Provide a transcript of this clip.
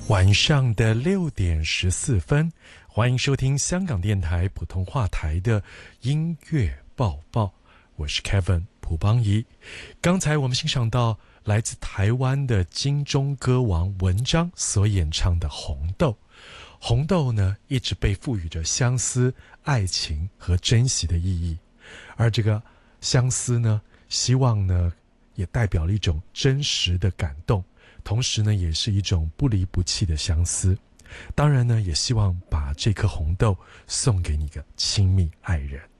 晚上的6:14，欢迎收听香港电台普通话台的音乐报报，我是 Kevin 蒲邦仪。刚才我们欣赏到来自台湾的金钟歌王文章所演唱的《红豆》。红豆呢，一直被赋予着相思、爱情和珍惜的意义，而这个相思呢，希望呢，也代表了一种真实的感动。同时呢，也是一种不离不弃的相思。当然呢，也希望把这颗红豆送给你的亲密爱人。